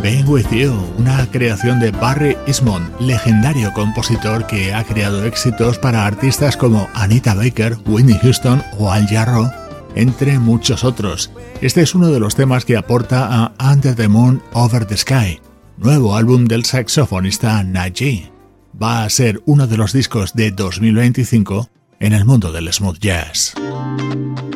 Being With You, una creación de Barry Eastman, legendario compositor que ha creado éxitos para artistas como Anita Baker, Whitney Houston o Al Jarreau, entre muchos otros. Este es uno de los temas que aporta a Under the Moon, Over the Sky, nuevo álbum del saxofonista Naji. Va a ser uno de los discos de 2025 en el mundo del smooth jazz.